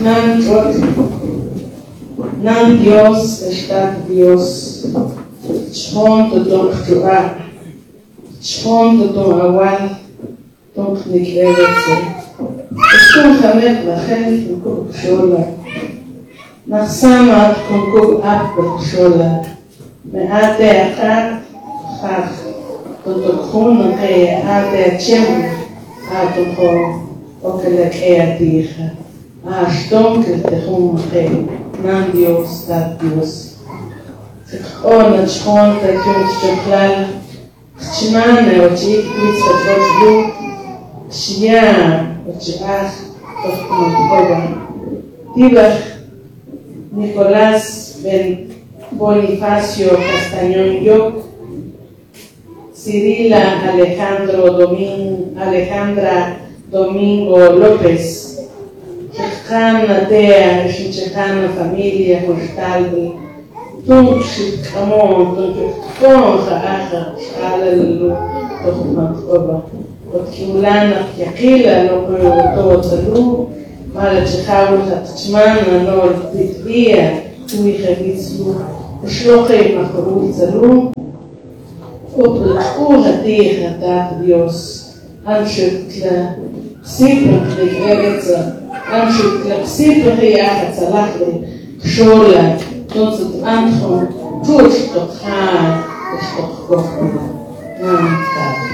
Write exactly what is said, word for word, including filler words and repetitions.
Nan Nan Dios está Dios. Chonto donc tua. Chonto don awal. Donc nigleretze. Eston khamet לכן קונקוב שולה. נחסמת קונקוב אף בשולה. מעט אחת כך. תותחון נקי עד הצ'ם. עד אוקלק עתיך. השתום כתחום נקי. נן דיוס תת דיוס. תכון נשכון תקיון שכלל. שמענה או צ'יק קריץ חדרות בו. שנייה או צ'אח תוך כמובן. טיבח ניקולס בן בוניפסיו קסטניון יוק. Cirila Alejandro Domin, Alejandra Domingo López. Checana Tea, Checana Familia Hostalbi. Tunk Chikamon, Tunk Tonja Aja, Alalu, Tokumakoba. Otkiulana Yakila, Lopo Totalu, Mala Chekawta Tchmana, Nor Titvia, Tuihavitsu, Shloke Makoru Zalu. Oplachur hatich hatach Dios, anshukla psipach ligveretza, anshukla psipach yachat zalachli, kshola, tonzat anchon, tush toch hai, tush toch gofna, nam tak.